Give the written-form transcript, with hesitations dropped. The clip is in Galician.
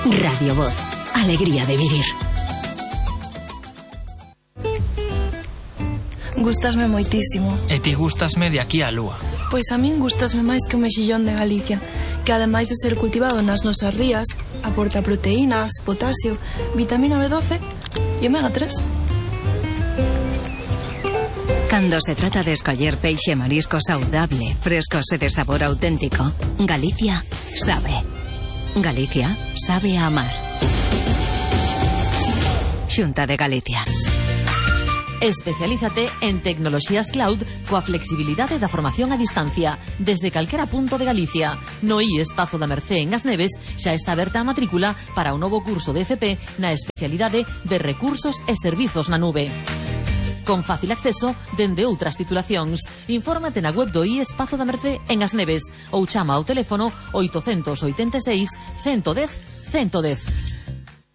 Radio Voz. Alegría de vivir. Gústasme moitísimo. E ti gústasme de aquí á lúa. Pois a min gústasme máis que o mexillón de Galicia, que ademais de ser cultivado nas nosas rías, aporta proteínas, potasio, vitamina B12 e omega 3. Cando se trata de escoller peixe e marisco saudable, frescos e de sabor auténtico, Galicia sabe. Galicia sabe a amar. Xunta de Galicia. Especialízate en tecnoloxías cloud coa flexibilidade da formación a distancia desde calquera punto de Galicia. No IES Pazo da Mercé en As Neves xa está aberta a matrícula para o novo curso de FP na especialidade de Recursos e Servizos na Nube. Con fácil acceso dende outras titulacións. Infórmate na web do IES Pazo da Mercé en As Neves ou chama ao teléfono 886 110 110.